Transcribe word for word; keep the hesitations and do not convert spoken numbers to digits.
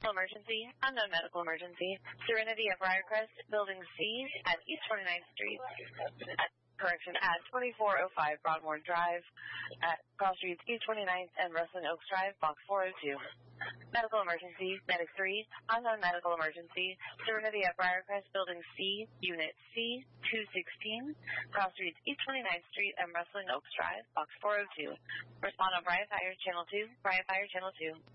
Emergency, unknown medical emergency. Serenity at Briarcrest, Building C at East twenty-ninth Street. At, correction, at twenty-four oh five Broadmoor Drive, at Cross Streets East twenty-ninth and Rustling Oaks Drive, Box four oh two. Medical emergency, Medic three, unknown medical emergency. Serenity at Briarcrest, Building C, Unit C two sixteen, Cross Streets East twenty-ninth Street and Rustling Oaks Drive, Box four oh two. Respond on Bryant Fire Channel two, Bryant Fire Channel two.